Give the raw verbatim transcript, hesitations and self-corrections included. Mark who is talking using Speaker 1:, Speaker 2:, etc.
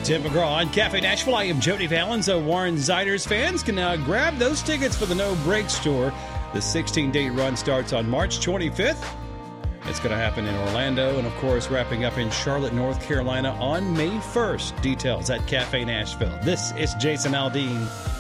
Speaker 1: Tim McGraw on Cafe Nashville. I am Jody Valens. Warren Ziders fans can now grab those tickets for the No Breaks Tour. The sixteen-day run starts on March twenty-fifth. It's going to happen in Orlando and, of course, wrapping up in Charlotte, North Carolina on May first. Details at Cafe Nashville. This is Jason Aldean.